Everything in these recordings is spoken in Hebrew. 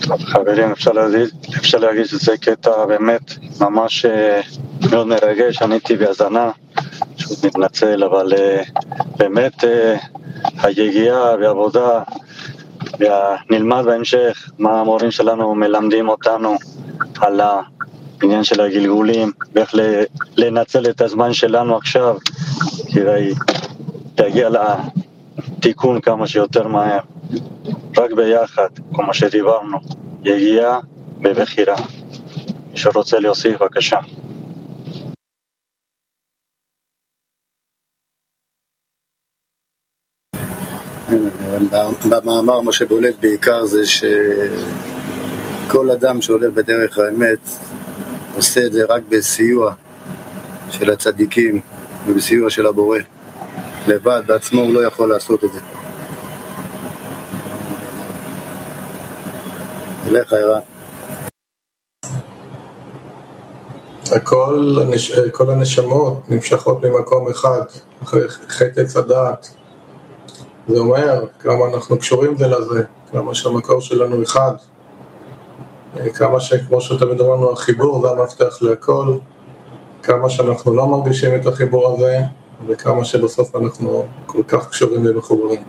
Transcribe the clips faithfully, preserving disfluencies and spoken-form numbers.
חברים, אפשר להגיד, אפשר להגיד שזה קטע באמת ממש מאוד מרגש. אני הייתי בהזנה, פשוט מתנצל, אבל באמת היגיעה והעבודה, ונלמד בהמשך מה המורים שלנו מלמדים אותנו על העניין של הגלגולים, ואיך לנצל את הזמן שלנו עכשיו כדי להגיע לתיקון כמה שיותר מהר. רק ביחד, כמו שדיברנו, יגיעה בבחירה. מי שרוצה להוסיף, בבקשה. במאמר מה שבולט בעיקר זה שכל אדם שהולך בדרך האמת עושה את זה רק בסיוע של הצדיקים ובסיוע של הבורא. לבד בעצמו הוא לא יכול לעשות את זה. אליך ערן. הכל, כל הנשמות נמשכות ממקום אחד, אחרי חטא עץ הדעת. זה אומר כמה אנחנו קשורים זה לזה, כמה שהמקור שלנו אחד, כמה שכמו שתמיד אמרנו החיבור זה המפתח להכל, כמה שאנחנו לא מרגישים את החיבור הזה, וכמה שבסוף אנחנו כל כך קשורים ומחוברים.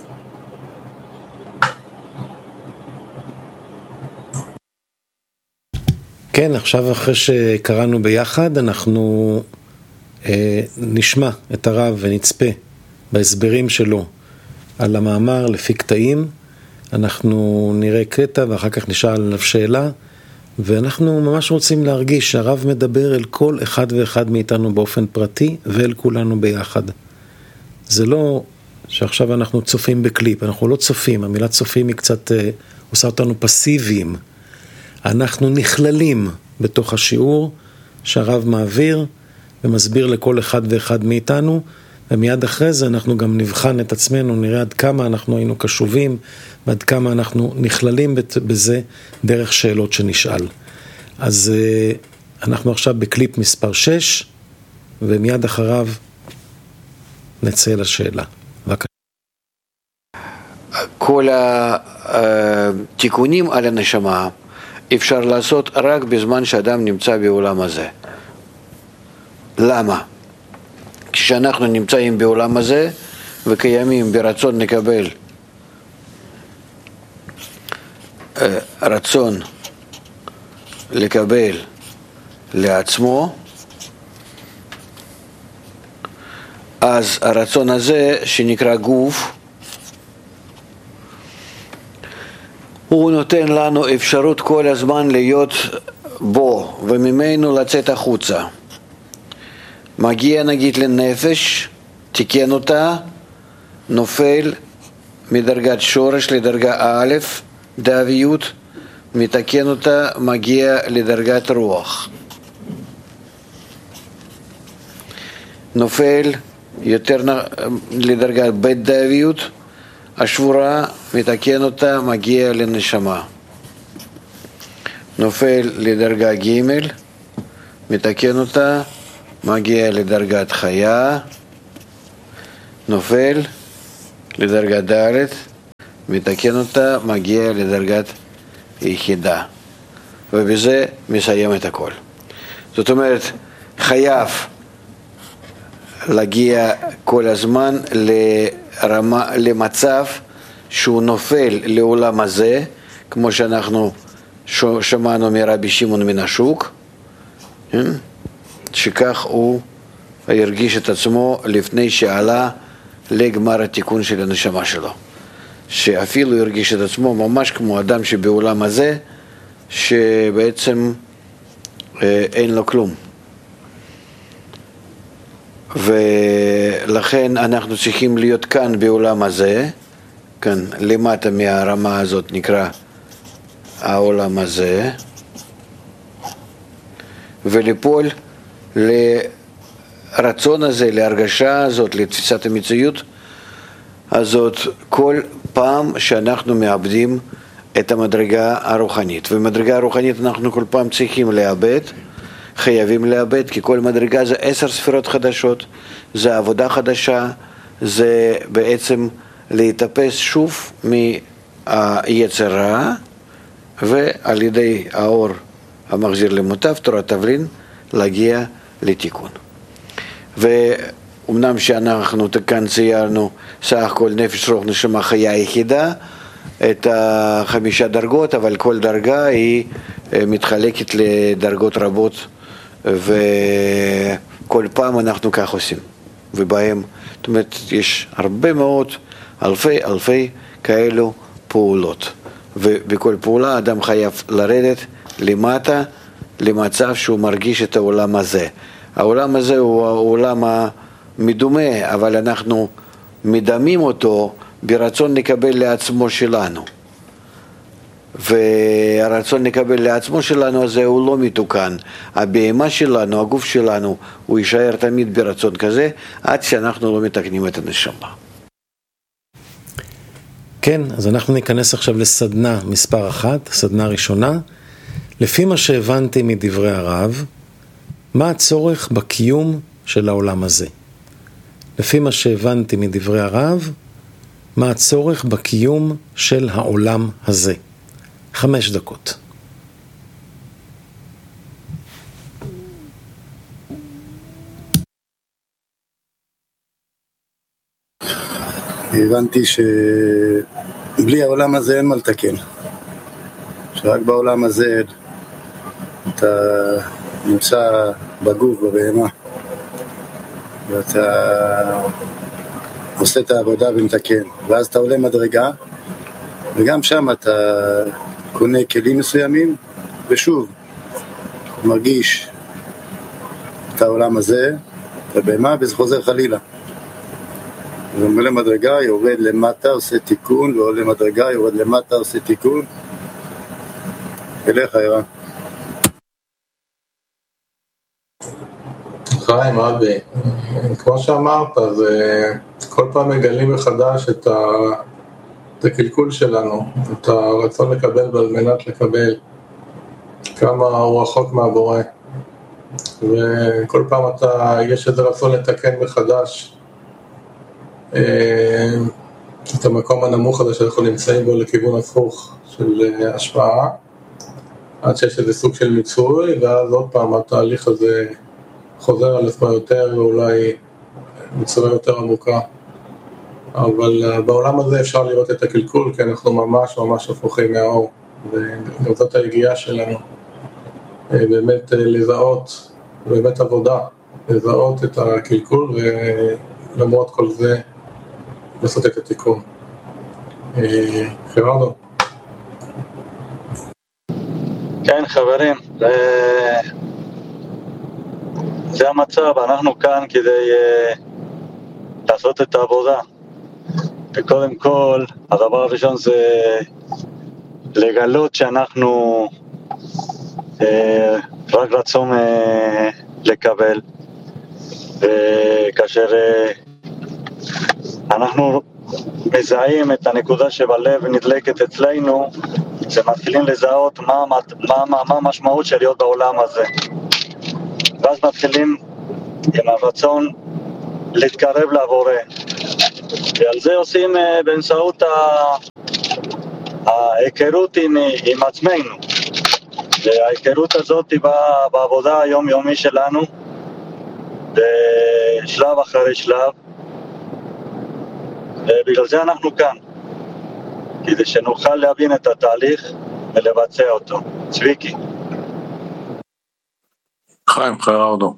כן, עכשיו אחרי שקראנו ביחד, אנחנו אה, נשמע את הרב ונצפה בהסברים שלו על המאמר לפי קטעים. אנחנו נראה קטע ואחר כך נשאל עליו שאלה, ואנחנו ממש רוצים להרגיש שהרב מדבר אל כל אחד ואחד מאיתנו באופן פרטי ואל כולנו ביחד. זה לא שעכשיו אנחנו צופים בקליפ, אנחנו לא צופים, המילה צופים היא קצת אה, עושה אותנו פסיביים. אנחנו נכללים בתוך השיעור שהרב מעביר ומסביר לכל אחד ואחד מאיתנו, ומיד אחרי זה אנחנו גם נבחן את עצמנו, נראה עד כמה אנחנו היינו קשובים ועד כמה אנחנו נכללים בזה דרך שאלות שנשאל. אז אנחנו עכשיו בקליפ מספר שש, ומיד אחריו נצא לשאלה. בבקשה. כל התיקונים על הנשמה אפשר לעשות רק בזמן שאדם נמצא בעולם הזה. למה? כשאנחנו נמצאים בעולם הזה וקיימים ברצון לקבל רצון לקבל לעצמו, אז הרצון הזה שנקרא גוף הוא נותן לנו אפשרות כל הזמן להיות בו וממנו לצאת החוצה. מגיע נגיד לנפש, תיקן אותה, נופל מדרגת שורש לדרגה א', דאביות, מתקן אותה, מגיע לדרגת רוח. נופל יותר לדרגת ב' דאביות, השבורה, מתקן אותה, מגיע לנשמה. נופל לדרגה ג', מתקן אותה, מגיע לדרגת חיה. נופל לדרגת ד', מתקן אותה, מגיע לדרגת יחידה. ובזה מסיים את הכל. זאת אומרת, חייב להגיע כל הזמן לרמה, למצב שהוא נופל לעולם הזה, כמו שאנחנו שמענו מרבי שמעון מן השוק, שכך הוא הרגיש את עצמו לפני שעלה לגמר התיקון של הנשמה שלו, שאפילו הרגיש את עצמו ממש כמו אדם שבעולם הזה שבעצם אין לו כלום. ולכן אנחנו צריכים להיות כאן בעולם הזה, כאן למטה מהרמה הזאת נקרא העולם הזה, ולפעול לרצון הזה, להרגשה הזאת, לתפיסת המציאות הזאת, כל פעם שאנחנו מאבדים את המדרגה הרוחנית. ומדרגה הרוחנית אנחנו כל פעם צריכים לאבד, חייבים לאבד, כי כל מדרגה זה עשר ספירות חדשות, זה עבודה חדשה, זה בעצם להתאפס שוב מהיצרה ועל ידי האור המחזיר למוטב, תורת תבלין, להגיע לתיקון. ואומנם שאנחנו כאן ציירנו סך הכל נפש רוח נשמה חיה יחידה, את החמישה דרגות, אבל כל דרגה היא מתחלקת לדרגות רבות, וכל פעם אנחנו כך עושים. ובהם, זאת אומרת, יש הרבה מאוד, אלפי אלפי כאלו פעולות. ובכל פעולה אדם חייב לרדת למטה, למצב שהוא מרגיש את העולם הזה. העולם הזה הוא העולם המדומה, אבל אנחנו מדמים אותו ברצון לקבל לעצמו שלנו. והרצון לקבל לעצמו שלנו הזה הוא לא מתוקן. הבהמה שלנו, הגוף שלנו, הוא יישאר תמיד ברצון כזה, עד שאנחנו לא מתקנים את הנשמה. כן, אז אנחנו ניכנס עכשיו לסדנה מספר אחת, סדנה ראשונה. לפי מה שהבנתי מדברי הרב, מה הצורך בקיום של העולם הזה? לפי מה שהבנתי מדברי הרב, מה הצורך בקיום של העולם הזה? חמש דקות. הבנתי שבלי העולם הזה אין מה לתקן. שרק בעולם הזה אתה נמצא בגוף, בבהמה, ואתה עושה את העבודה ומתקן. ואז אתה עולה מדרגה, וגם שם אתה קונה כלים מסוימים, ושוב, מרגיש את העולם הזה, את הבהמה, וזה חוזר חלילה. ועולה מדרגה, יורד למטה, עושה תיקון, ועולה מדרגה, יורד למטה, עושה תיקון. אליך, יראה. חיים, אבי, כמו שאמרת, זה כל פעם מגלים מחדש את, ה... את הקלקול שלנו, את הרצון לקבל ועל מנת לקבל, כמה הוא רחוק מהבורא. וכל פעם אתה, יש איזה רצון לתקן מחדש את המקום הנמוך הזה שאנחנו נמצאים בו לכיוון הפוך של השפעה, עד שיש איזה סוג של מיצוי, ואז עוד פעם התהליך הזה חוזר על עצמו יותר, ואולי בצורה יותר עמוקה. אבל בעולם הזה אפשר לראות את הקלקול, כי אנחנו ממש ממש הפוכים מהאור, וגם זאת היגיעה שלנו. באמת לזהות, באמת עבודה, לזהות את הקלקול, ולמרות כל זה לעשות את התיקון. חירדו. כן, חברים, זה המצב, אנחנו כאן כדי לעשות את העבודה. וקודם כל, הדבר הראשון זה לגלות שאנחנו רק רצון לקבל, וכאשר אנחנו מזהים את הנקודה שבלב נדלקת אצלנו, זה מתחילים לזהות מה, מה, מה, מה המשמעות של להיות בעולם הזה. ואז מתחילים עם הרצון להתקרב לבורא. ועל זה עושים באמצעות ההיכרות עם, עם עצמנו. וההיכרות הזאת היא בעבודה היומיומי שלנו, בשלב אחרי שלב. ובגלל זה אנחנו כאן, כדי שנוכל להבין את התהליך ולבצע אותו. צביקי. חיים חירדו.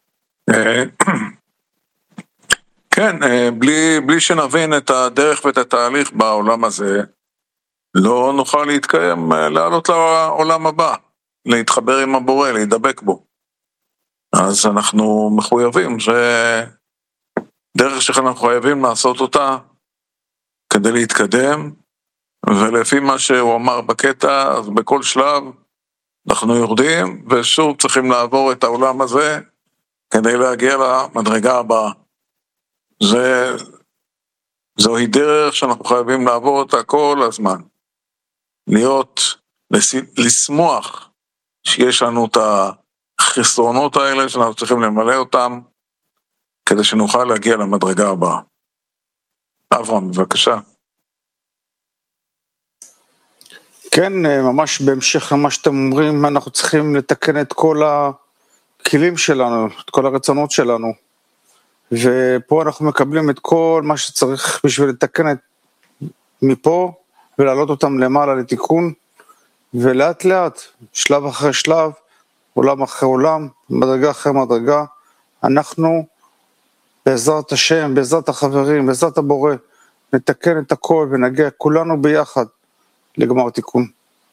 כן, בלי, בלי שנבין את הדרך ואת התהליך בעולם הזה, לא נוכל להתקיים, לעלות לעולם הבא, להתחבר עם הבורא, להידבק בו. אז אנחנו מחויבים, זה דרך שאנחנו חייבים לעשות אותה כדי להתקדם, ולפי מה שהוא אמר בקטע, אז בכל שלב אנחנו יורדים, ושוב צריכים לעבור את העולם הזה כדי להגיע למדרגה הבאה. זה, זוהי דרך שאנחנו חייבים לעבור אותה כל הזמן. להיות, לשמוח שיש לנו את החסרונות האלה שאנחנו צריכים למלא אותם, כדי שנוכל להגיע למדרגה הבאה. אברהם, בבקשה. כן, ממש בהמשך למה שאתם אומרים, אנחנו צריכים לתקן את כל הכלים שלנו, את כל הרצונות שלנו, ופה אנחנו מקבלים את כל מה שצריך בשביל לתקן את מפה, ולהעלות אותם למעלה לתיקון, ולאט לאט, שלב אחרי שלב, עולם אחרי עולם, מדרגה אחרי מדרגה, אנחנו בעזרת השם, בעזרת החברים, בעזרת הבורא, נתקן את הכל ונגיע כולנו ביחד לגמר תיקון.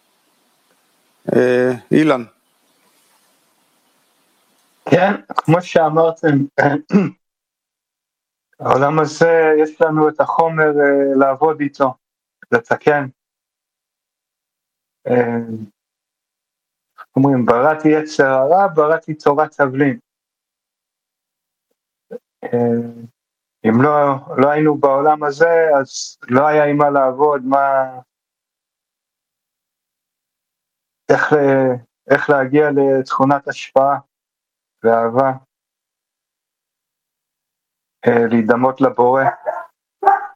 אה, אילן. כן, כמו שאמרתם, העולם הזה יש לנו את החומר uh, לעבוד איתו, לתקן. Uh, אומרים, בראתי יצר הרע, בראתי תורת תבלין. Uh, אם לא, לא היינו בעולם הזה, אז לא היה עם מה לעבוד, מה... איך, איך להגיע לתכונת השפעה ואהבה, uh, להידמות לבורא.